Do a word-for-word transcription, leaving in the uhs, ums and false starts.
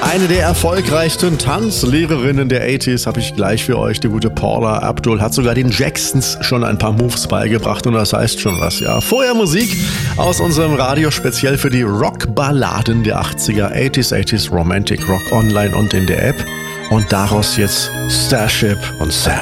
Eine der erfolgreichsten Tanzlehrerinnen der achtziger habe ich gleich für euch. Die gute Paula Abdul hat sogar den Jacksons schon ein paar Moves beigebracht und das heißt schon was, ja. Vorher Musik aus unserem Radio speziell für die Rockballaden der achtziger, achtziger, achtziger Romantic Rock online und in der App. Und daraus jetzt Starship und Sam.